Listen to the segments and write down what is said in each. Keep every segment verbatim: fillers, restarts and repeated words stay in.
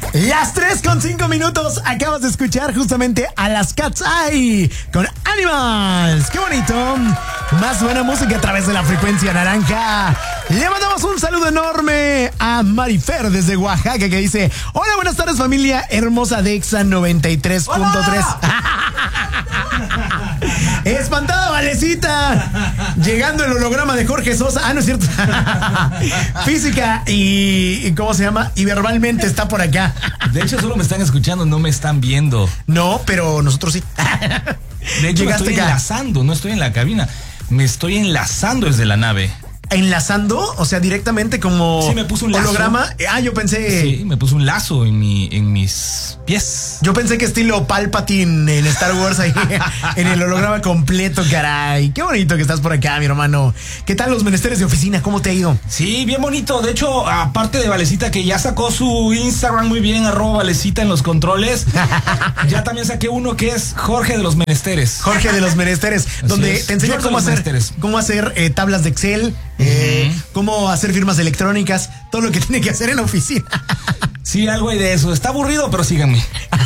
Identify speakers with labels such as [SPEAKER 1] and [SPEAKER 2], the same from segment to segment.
[SPEAKER 1] Las tres con cinco minutos. Acabas de escuchar justamente a las Cat's Eye con Animals. ¡Qué bonito! Más buena música a través de la frecuencia naranja. Le mandamos un saludo enorme a Marifer desde Oaxaca, que dice: hola, buenas tardes, familia hermosa de Exa noventa y tres punto tres. Espantada Valecita. Llegando el holograma de Jorge Sosa. Ah, no es cierto. Física y, ¿cómo se llama? Y verbalmente está por acá.
[SPEAKER 2] De hecho, solo me están escuchando, no me están viendo.
[SPEAKER 1] No, pero nosotros sí.
[SPEAKER 2] De hecho, me estoy
[SPEAKER 1] acá.
[SPEAKER 2] enlazando, no estoy en la cabina. Me estoy enlazando desde la nave.
[SPEAKER 1] ¿Enlazando? O sea, directamente como
[SPEAKER 2] sí, me puso un lazo.
[SPEAKER 1] Holograma. Ah, yo pensé...
[SPEAKER 2] Sí, me puso un lazo en, mi, en mis pies.
[SPEAKER 1] Yo pensé que estilo Palpatine en Star Wars ahí, en el holograma completo, caray. Qué bonito que estás por acá, mi hermano. ¿Qué tal los menesteres de oficina? ¿Cómo te ha ido?
[SPEAKER 2] Sí, bien bonito. De hecho, aparte de Valecita, que ya sacó su Instagram muy bien, arroba Valecita en los controles, ya también saqué uno que es Jorge de los Menesteres.
[SPEAKER 1] Jorge de los Menesteres, donde
[SPEAKER 2] es.
[SPEAKER 1] te enseña
[SPEAKER 2] Jorge
[SPEAKER 1] cómo hacer,
[SPEAKER 2] menesteres.
[SPEAKER 1] cómo hacer eh, tablas de Excel, eh, uh-huh. cómo hacer firmas electrónicas, todo lo que tiene que hacer en la oficina.
[SPEAKER 2] Sí, algo hay de eso. Está aburrido, pero síganme.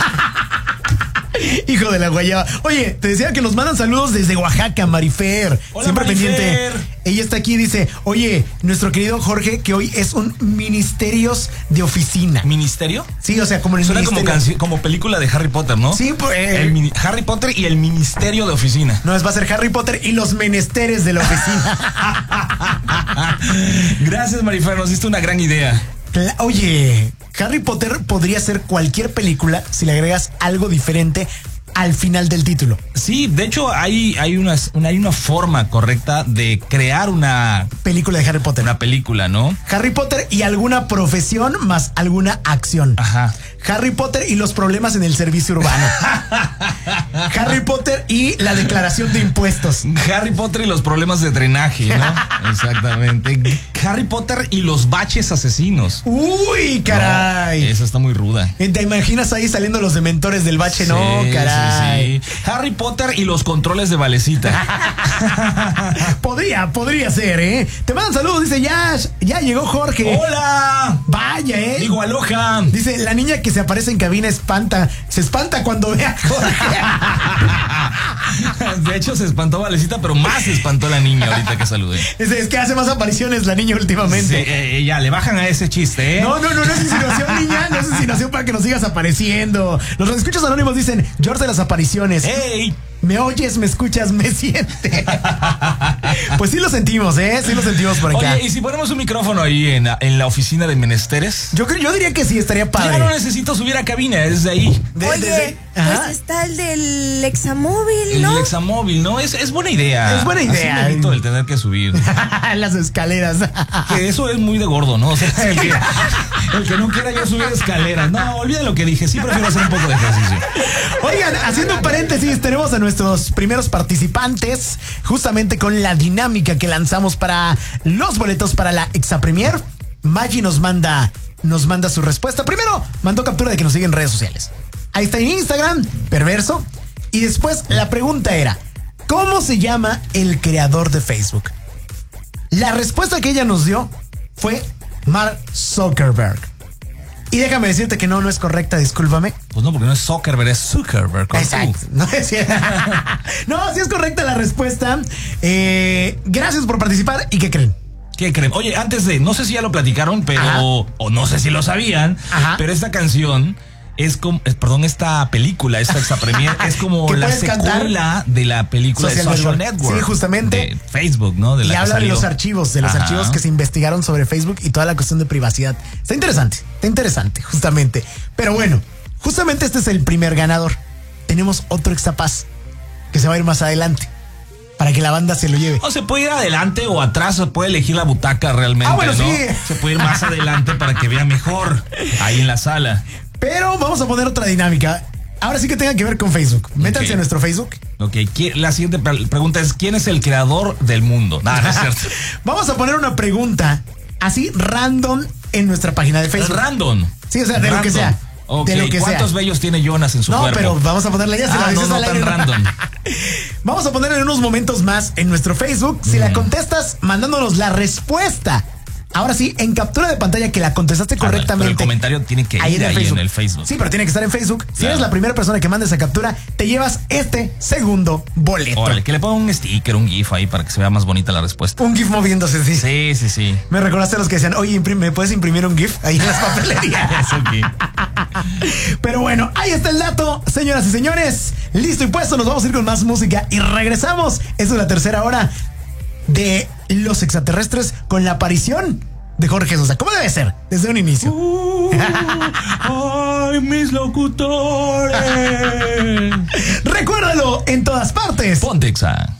[SPEAKER 1] Hijo de la guayaba. Oye, te decía que nos mandan saludos desde Oaxaca, Marifer.
[SPEAKER 2] Hola,
[SPEAKER 1] siempre
[SPEAKER 2] Marifer.
[SPEAKER 1] pendiente. Ella está aquí y dice: oye, nuestro querido Jorge, que hoy es un ministerios de oficina.
[SPEAKER 2] ¿Ministerio?
[SPEAKER 1] Sí, o sea, como el
[SPEAKER 2] Suena
[SPEAKER 1] ministerio.
[SPEAKER 2] como, canci- como película de Harry Potter, ¿no?
[SPEAKER 1] Sí, pues. Eh,
[SPEAKER 2] el mini- Harry Potter y el ministerio de oficina.
[SPEAKER 1] No, es va a ser Harry Potter y los menesteres de la oficina.
[SPEAKER 2] Gracias, Marifer, nos diste una gran idea.
[SPEAKER 1] Oye, Harry Potter podría ser cualquier película si le agregas algo diferente al final del título.
[SPEAKER 2] Sí, de hecho hay, hay, una, una, hay una forma correcta de crear una
[SPEAKER 1] película de Harry Potter.
[SPEAKER 2] Una película, ¿no?
[SPEAKER 1] Harry Potter y alguna profesión más alguna acción.
[SPEAKER 2] Ajá.
[SPEAKER 1] Harry Potter y los problemas en el servicio urbano. Harry Potter y la declaración de impuestos.
[SPEAKER 2] Harry Potter y los problemas de drenaje, ¿no? Exactamente. Harry Potter y los baches asesinos.
[SPEAKER 1] Uy, caray.
[SPEAKER 2] No, esa está muy ruda.
[SPEAKER 1] ¿Te imaginas ahí saliendo los dementores del bache? Sí, no, caray.
[SPEAKER 2] Sí, sí. Harry Potter y los controles de Valecita.
[SPEAKER 1] podría, podría ser, ¿eh? Te mandan saludos, dice Yash. Ya llegó Jorge.
[SPEAKER 2] ¡Hola!
[SPEAKER 1] Vaya, ¿eh?
[SPEAKER 2] Digo, aloha.
[SPEAKER 1] Dice, la niña que se aparece en cabina espanta. Se espanta cuando ve a Jorge.
[SPEAKER 2] De hecho, se espantó Valecita, pero más se espantó la niña ahorita que saludé.
[SPEAKER 1] Es, es que hace más apariciones la niña últimamente.
[SPEAKER 2] Sí, eh, ya, le bajan a ese chiste, ¿eh?
[SPEAKER 1] No, no, no, no es insinuación, niña. No es insinuación para que nos sigas apareciendo. Los escuchas anónimos dicen: George de las apariciones.
[SPEAKER 2] ¡Ey!
[SPEAKER 1] Me oyes, me escuchas, me siente. Pues sí lo sentimos, ¿eh? Sí lo sentimos por acá.
[SPEAKER 2] Oye, ¿y si ponemos un micrófono ahí en, en la oficina de menesteres?
[SPEAKER 1] Yo creo, yo diría que sí, estaría padre.
[SPEAKER 2] Ya no necesito subir a cabina, es de ahí.
[SPEAKER 3] De, Oye, desde, pues está el del Examóvil, ¿no?
[SPEAKER 2] El Examóvil, ¿no? Es, es buena idea.
[SPEAKER 1] Es buena idea.
[SPEAKER 2] Así evito el tener que subir.
[SPEAKER 1] Las escaleras.
[SPEAKER 2] Que eso es muy de gordo, ¿no? O sea, el, que, el que no quiera yo subir escaleras. No, olviden lo que dije. Sí prefiero hacer un poco de ejercicio.
[SPEAKER 1] Oigan, haciendo un paréntesis, tenemos a nuestros primeros participantes justamente con la dinámica que lanzamos para los boletos para la Exapremier. Maggi nos manda, nos manda su respuesta. Primero, mandó captura de que nos sigue en redes sociales. Ahí está en Instagram, perverso. Y después la pregunta era: ¿cómo se llama el creador de Facebook? La respuesta que ella nos dio fue Mark Zuckerberg. Y déjame decirte que no, no es correcta, discúlpame.
[SPEAKER 2] Pues no, porque no es Zuckerberg, es Zuckerberg.
[SPEAKER 1] Exacto. No, es no, sí es correcta la respuesta. Eh, gracias por participar. ¿Y qué creen?
[SPEAKER 2] ¿Qué creen? Oye, antes de, no sé si ya lo platicaron, pero, Ajá. o no sé si lo sabían, Ajá. pero esta canción es como, es, perdón, esta película, esta Exapremier, es como la secuela de la película Social, de Social Network.
[SPEAKER 1] Network. Sí, justamente.
[SPEAKER 2] De Facebook, ¿no? De la
[SPEAKER 1] y habla de los archivos, de los Ajá. archivos que se investigaron sobre Facebook y toda la cuestión de privacidad. Está interesante, está interesante, justamente. Pero bueno, justamente este es el primer ganador. Tenemos otro Exapaz que se va a ir más adelante, para que la banda se lo lleve.
[SPEAKER 2] O se puede ir adelante o atrás, se puede elegir la butaca realmente,
[SPEAKER 1] ah, bueno,
[SPEAKER 2] ¿no?
[SPEAKER 1] Sí.
[SPEAKER 2] Se puede ir más adelante para que vea mejor ahí en la sala.
[SPEAKER 1] Pero vamos a poner otra dinámica. Ahora sí que tenga que ver con Facebook. Métanse okay. a nuestro Facebook.
[SPEAKER 2] Ok, la siguiente pregunta es: ¿quién es el creador del mundo? No, no es cierto.
[SPEAKER 1] Vamos a poner una pregunta así random en nuestra página de Facebook.
[SPEAKER 2] ¿Random?
[SPEAKER 1] Sí, o sea, de random. lo que sea.
[SPEAKER 2] Okay.
[SPEAKER 1] De lo que
[SPEAKER 2] ¿Cuántos
[SPEAKER 1] sea.
[SPEAKER 2] vellos tiene Jonas en su
[SPEAKER 1] no,
[SPEAKER 2] cuerpo?
[SPEAKER 1] No, pero vamos a ponerle ya. Se
[SPEAKER 2] ah,
[SPEAKER 1] la
[SPEAKER 2] no, no, tan random.
[SPEAKER 1] Vamos a ponerle en unos momentos más en nuestro Facebook. Si mm. la contestas mandándonos la respuesta Ahora sí, en captura de pantalla que la contestaste correctamente.
[SPEAKER 2] Ver, pero el comentario tiene que ir ahí, ahí en el Facebook.
[SPEAKER 1] Sí, pero tiene que estar en Facebook. Si claro. eres la primera persona que mande esa captura, te llevas este segundo boleto.
[SPEAKER 2] Órale, que le ponga un sticker, un GIF ahí para que se vea más bonita la respuesta.
[SPEAKER 1] Un GIF moviéndose, sí.
[SPEAKER 2] Sí, sí, sí.
[SPEAKER 1] Me recordaste a los que decían, oye, ¿me puedes imprimir un GIF ahí en las papelerías?
[SPEAKER 2] Eso aquí.
[SPEAKER 1] Pero bueno, ahí está el dato, señoras y señores. Listo y puesto, nos vamos a ir con más música y regresamos. Esta es la tercera hora de Los Extraterrestres con la aparición de Jorge Sosa. ¿Cómo debe ser? Desde un inicio.
[SPEAKER 2] Uh, ¡Ay, mis locutores!
[SPEAKER 1] Recuérdalo en todas partes.
[SPEAKER 2] Ponte Exa.